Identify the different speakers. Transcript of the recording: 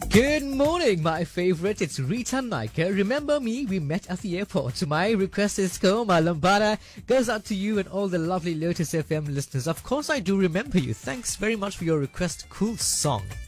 Speaker 1: Good morning, my favorite. It's Rita Naika. Remember me? We met at the airport. My request is Koma Lambada goes out to you and all the lovely Lotus FM listeners. Of course, I do remember you. Thanks very much for your request. Cool song.